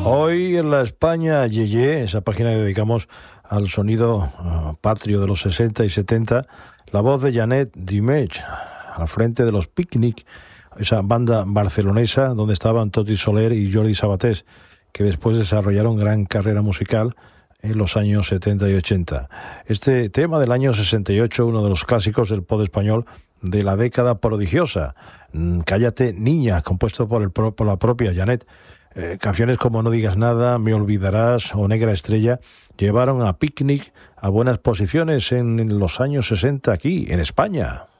Hoy en la España Yeye, esa página que dedicamos al sonido patrio de los 60 y 70, la voz de Janet Dimeig, al frente de los Picnic, esa banda barcelonesa donde estaban Toti Soler y Jordi Sabatés, que después desarrollaron gran carrera musical en los años 70 y 80. Este tema del año 68, uno de los clásicos del pop español de la década prodigiosa, Cállate Niña, compuesto por la propia Janet. Canciones como No digas nada, Me olvidarás o Negra estrella llevaron a Picnic a buenas posiciones en los años 60 aquí, en España.